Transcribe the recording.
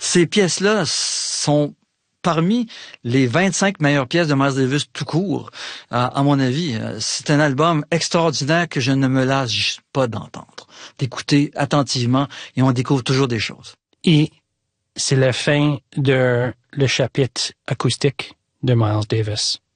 ces pièces-là sont parmi les 25 meilleures pièces de Miles Davis tout court, à mon avis. C'est un album extraordinaire que je ne me lasse pas d'entendre, d'écouter attentivement, et on découvre toujours des choses. Et c'est la fin de le chapitre acoustique de Miles Davis.